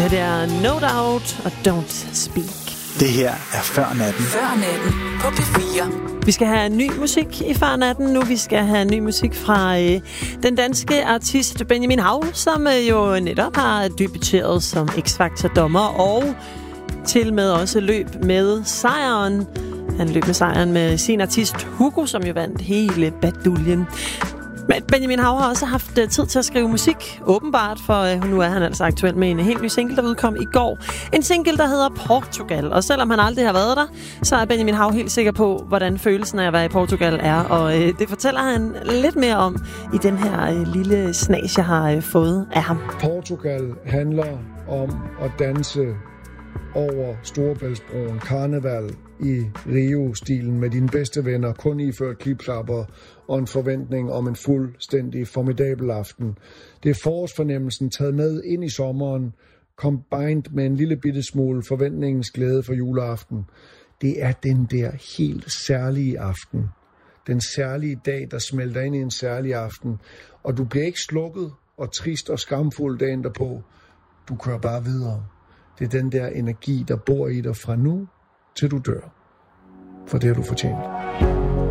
her det er No Doubt og Don't Speak. Det her er Før Natten. Før Natten på P4. Vi skal have ny musik i Før Natten nu. Vi skal have ny musik fra den danske artist Benjamin Hav, som jo netop har debuteret som X-Factor-dommer og til med også løb med sejren. Han løb med sejren med sin artist Hugo, som jo vandt hele baduljen. Men Benjamin Hav har også haft tid til at skrive musik, åbenbart, for nu er han altså aktuel med en helt ny single, der udkom i går. En single, der hedder Portugal. Og selvom han aldrig har været der, så er Benjamin Hav helt sikker på, hvordan følelsen af at være i Portugal er. Og det fortæller han lidt mere om i den her lille snas, jeg har fået af ham. Portugal handler om at danse over Storebæltsbroen, karneval i Rio-stilen med dine bedste venner, kun iført klipklapper og en forventning om en fuldstændig formidabel aften. Det er forårsfornemmelsen taget med ind i sommeren, combined med en lille bitte smule forventningens glæde for juleaften. Det er den der helt særlige aften. Den særlige dag, der smelter ind i en særlig aften. Og du bliver ikke slukket og trist og skamfuld dagen derpå. Du kører bare videre. Det er den der energi, der bor i dig fra nu til du dør. For det har du fortjent.